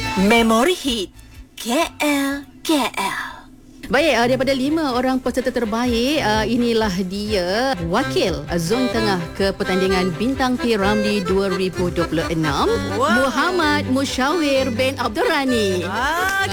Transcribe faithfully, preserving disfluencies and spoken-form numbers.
Memori Hit K L K L. Baik, uh, daripada lima orang peserta terbaik, uh, inilah dia wakil uh, zon tengah ke pertandingan Bintang P Ramli dua ribu dua puluh enam, Wow. Muhammad Musyawir bin Abdul Rani. Ah,